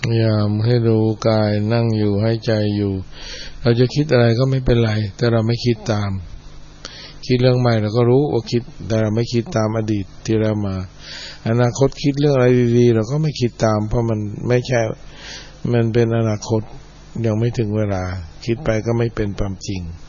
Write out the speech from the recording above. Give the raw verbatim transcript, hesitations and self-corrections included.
พยายามให้รู้กายนั่งอยู่ให้ใจอยู่เราจะคิดอะไรก็ไม่เป็นไรแต่เราไม่คิดตามคิดเรื่องใหม่เราก็รู้ว่าคิดแต่เราไม่คิดตามอดีตที่เรามาอนาคตคิดเรื่องอะไรดีๆเราก็ไม่คิดตามเพราะมันไม่ใช่มันเป็นอนาคตยังไม่ถึงเวลาคิดไปก็ไม่เป็นความจริง